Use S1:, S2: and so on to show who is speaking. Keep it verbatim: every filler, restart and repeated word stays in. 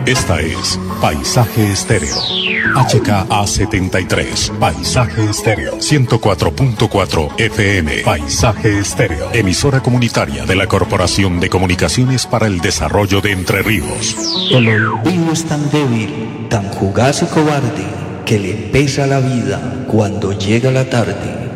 S1: Esta es Paisaje Estéreo. H K A setenta y tres. Paisaje Estéreo. ciento cuatro punto cuatro F M. Paisaje Estéreo. Emisora comunitaria de la Corporación de Comunicaciones para el Desarrollo de Entre Ríos.
S2: El olvido es tan débil, tan fugaz y cobarde, que le pesa la vida cuando llega la tarde.